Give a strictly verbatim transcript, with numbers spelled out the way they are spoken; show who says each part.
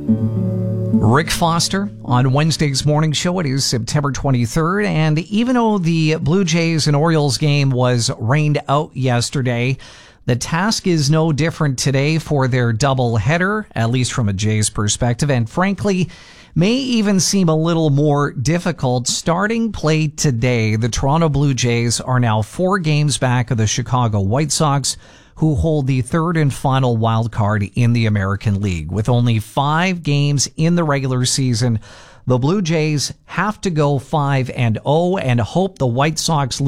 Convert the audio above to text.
Speaker 1: Rick Foster on Wednesday's morning show. It is September twenty-third, and even though the Blue Jays and Orioles game was rained out yesterday, the task is no different today for their doubleheader, at least from a Jays perspective, and frankly, may even seem a little more difficult. Starting play today, the Toronto Blue Jays are now four games back of the Chicago White Sox, who hold the third and final wild card in the American League. With only five games in the regular season, the Blue Jays have to go five and oh and hope the White Sox lose